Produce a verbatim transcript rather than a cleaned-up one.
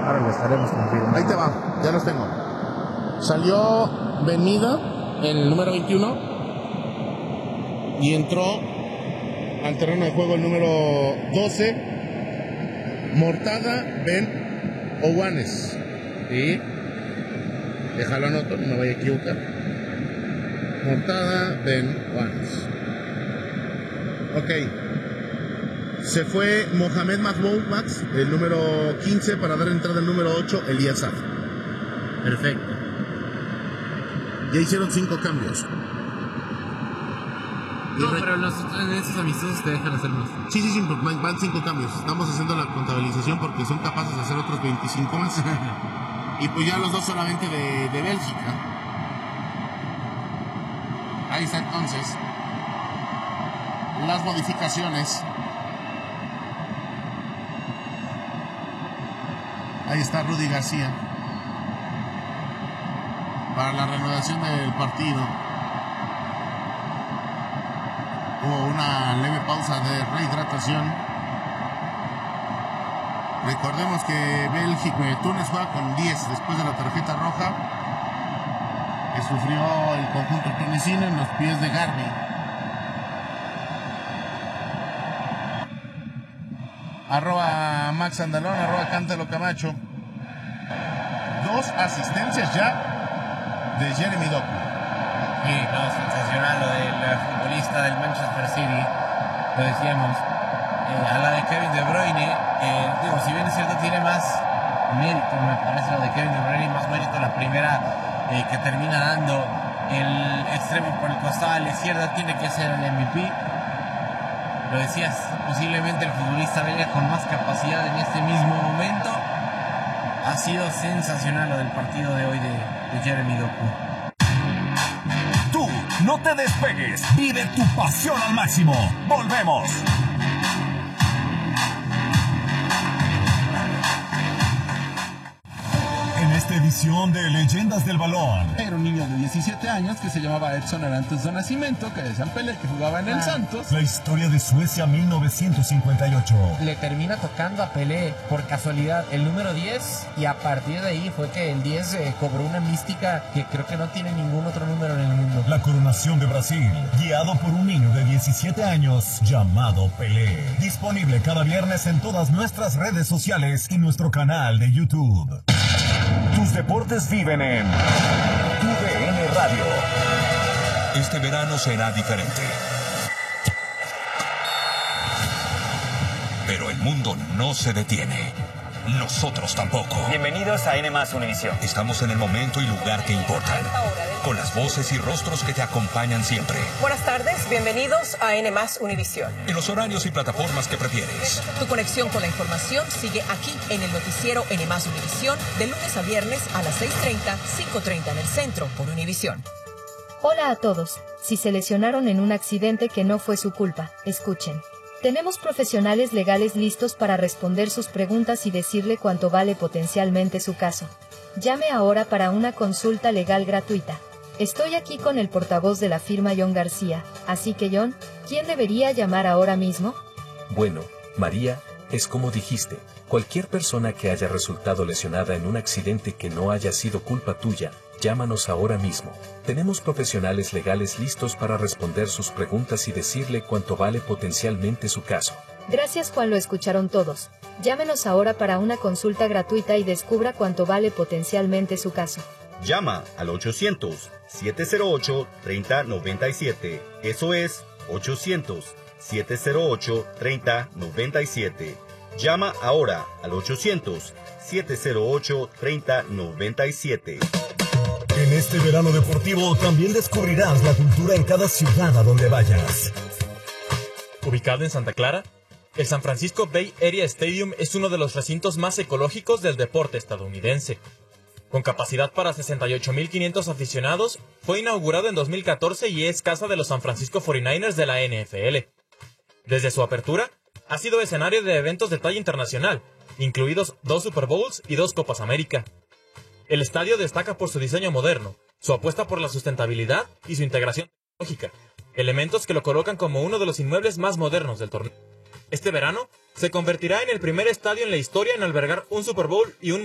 Ahora lo estaremos confirmando. Ahí te va, ya los tengo. Salió Venida, el número veintiuno, y entró al terreno de juego el número doce, Mortada Ben Owanes. ¿Sí? Déjalo anoto, no me vaya a equivocar. Mortada Ben Owanes. Ok. Se fue Mohamed Mahmoud Max, el número quince, para dar entrada al número ocho, Elías Saf. Perfecto. Ya hicieron cinco cambios. No, re- pero los, en esos amistosos te dejan hacer más. Sí, sí, sí, van, van cinco cambios. Estamos haciendo la contabilización porque son capaces de hacer otros veinticinco más. Y pues ya los dos solamente de, de Bélgica. Ahí está entonces las modificaciones. Ahí está Rudy García para la reanudación del partido. Hubo una leve pausa de rehidratación. Recordemos que Bélgica, Túnez juega con diez después de la tarjeta roja que sufrió el conjunto tunecino en los pies de Garbi. Arroba Max Andalón, arroba Cántalo Camacho. Dos asistencias ya de Jeremy Doku. Sí, no, sensacional lo del futbolista del Manchester City, lo decíamos. Eh, a la de Kevin De Bruyne, eh, digo, si bien es cierto, tiene más mérito, me parece lo de Kevin De Bruyne, más mérito la primera eh, que termina dando el extremo por el costado a la izquierda, tiene que ser el M V P. Lo decías, posiblemente el futbolista belga con más capacidad en este mismo momento. Ha sido sensacional lo del partido de hoy de, de Jeremy Doku. Tú no te despegues, vive tu pasión al máximo. Volvemos. En esta edición de Leyendas del Balón. Era un niño de diecisiete años que se llamaba Edson Arantes do Nascimento, que decían Pelé, que jugaba en el Ah. Santos. La historia de Suecia mil novecientos cincuenta y ocho. Le termina tocando a Pelé por casualidad el número diez y a partir de ahí fue que el diez eh, cobró una mística que creo que no tiene ningún otro número en el mundo. La coronación de Brasil, guiado por un niño de diecisiete años llamado Pelé. Disponible cada viernes en todas nuestras redes sociales y nuestro canal de YouTube. Tus deportes viven en Tu D N Radio. Este verano será diferente. Pero el mundo no se detiene. Nosotros tampoco. Bienvenidos a N más Univisión. Estamos en el momento y lugar que importan. Con las voces y rostros que te acompañan siempre. Buenas tardes, bienvenidos a N más Univisión. En los horarios y plataformas que prefieres. Tu conexión con la información sigue aquí en el noticiero N más Univisión de lunes a viernes a las seis treinta, cinco treinta en el centro por Univisión. Hola a todos. Si se lesionaron en un accidente que no fue su culpa, escuchen. Tenemos profesionales legales listos para responder sus preguntas y decirle cuánto vale potencialmente su caso. Llame ahora para una consulta legal gratuita. Estoy aquí con el portavoz de la firma John García, así que John, ¿quién debería llamar ahora mismo? Bueno, María, es como dijiste, cualquier persona que haya resultado lesionada en un accidente que no haya sido culpa tuya, llámanos ahora mismo. Tenemos profesionales legales listos para responder sus preguntas y decirle cuánto vale potencialmente su caso. Gracias Juan, lo escucharon todos. Llámenos ahora para una consulta gratuita y descubra cuánto vale potencialmente su caso. Llama al ochocientos, siete cero ocho, tres cero nueve siete. Eso es ochocientos, siete cero ocho, tres cero nueve siete. Llama ahora al ochocientos, siete cero ocho, tres cero nueve siete. En este verano deportivo también descubrirás la cultura en cada ciudad a donde vayas. Ubicado en Santa Clara, el San Francisco Bay Area Stadium es uno de los recintos más ecológicos del deporte estadounidense. Con capacidad para sesenta y ocho mil quinientos aficionados, fue inaugurado en dos mil catorce y es casa de los San Francisco cuarenta y nueve ers de la N F L. Desde su apertura, ha sido escenario de eventos de talla internacional, incluidos dos Super Bowls y dos Copas América. El estadio destaca por su diseño moderno, su apuesta por la sustentabilidad y su integración tecnológica, elementos que lo colocan como uno de los inmuebles más modernos del torneo. Este verano, se convertirá en el primer estadio en la historia en albergar un Super Bowl y un